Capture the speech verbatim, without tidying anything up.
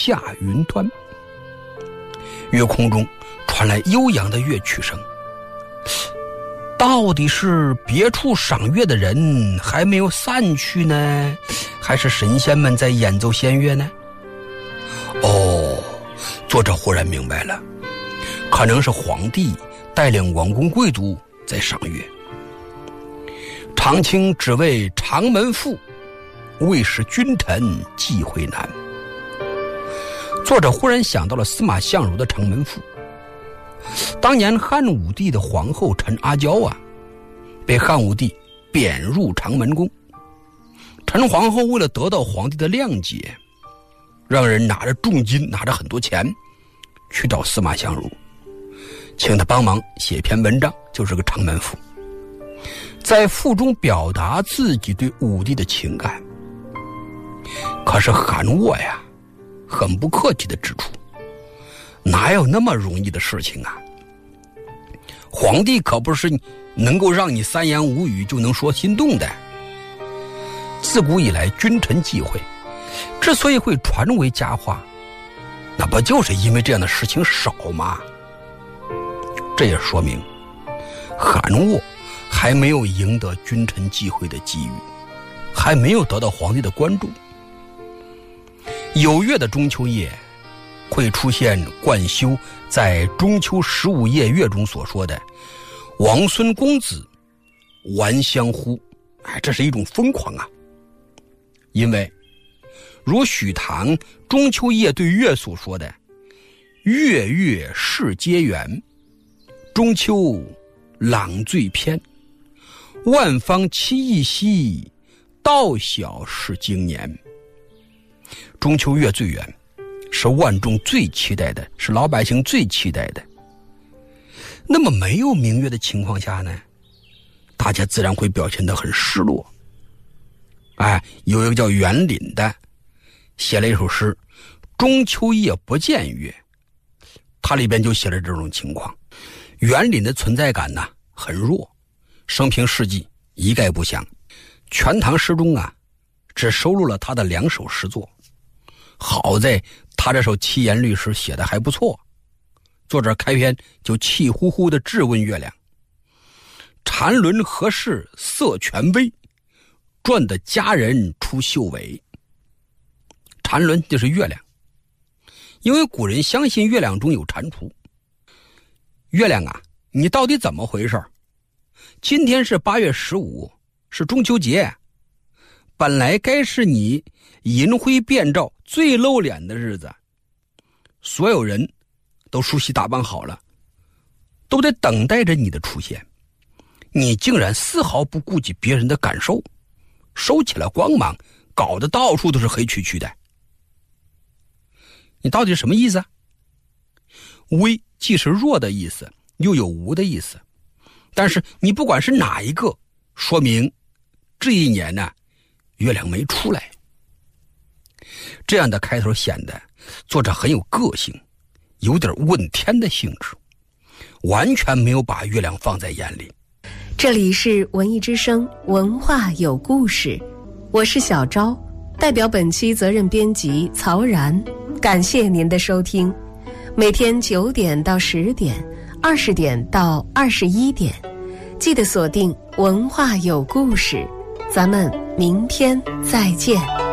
下云端。月空中传来悠扬的乐曲声，到底是别处赏月的人还没有散去呢，还是神仙们在演奏仙乐呢？哦，作者忽然明白了，可能是皇帝带领王公贵族在赏月。长卿只为长门赋，未识君臣忌讳难。作者忽然想到了司马相如的长门赋。当年汉武帝的皇后陈阿娇啊，被汉武帝贬入长门宫。陈皇后为了得到皇帝的谅解，让人拿着重金，拿着很多钱去找司马相如，请他帮忙写篇文章，就是个长门赋，在赋中表达自己对武帝的情感。可是韩沃呀，很不客气地指出，哪有那么容易的事情啊？皇帝可不是能够让你三言五语就能说心动的。自古以来君臣忌讳，之所以会传为佳话，那不就是因为这样的事情少吗？这也说明韩沃还没有赢得君臣忌讳的机遇，还没有得到皇帝的关注。有月的中秋夜会出现冠休在中秋十五夜月中所说的王孙公子玩相呼，哎，这是一种疯狂啊！因为如许唐中秋夜对月所说的月月是皆圆，中秋朗最偏，万方期一夕，道小是经年。中秋月最圆，是万众最期待的，是老百姓最期待的。那么没有明月的情况下呢，大家自然会表现得很失落。哎，有一个叫袁林的写了一首诗，中秋夜不见月，他里边就写了这种情况。袁林的存在感呢很弱，生平事迹一概不详，全唐诗中啊只收录了他的两首诗作。好在他这首七言律诗写得还不错，作者开篇就气呼呼地质问月亮：缠轮何事色全微，转的佳人出秀尾。缠轮就是月亮，因为古人相信月亮中有蟾蜍。月亮啊，你到底怎么回事？今天是八月十五，是中秋节，本来该是你银辉遍照最露脸的日子，所有人都梳洗打扮好了，都得等待着你的出现，你竟然丝毫不顾及别人的感受，收起了光芒，搞得到处都是黑黢黢的。你到底什么意思啊？微既是弱的意思，又有无的意思，但是你不管是哪一个，说明这一年呢，月亮没出来。这样的开头显得作者很有个性，有点问天的性质，完全没有把月亮放在眼里。 这里是文艺之声，文化有故事，我是小昭，代表本期责任编辑曹然，感谢您的收听。每天九点到十点，二十点到二十一点，记得锁定文化有故事，咱们明天再见。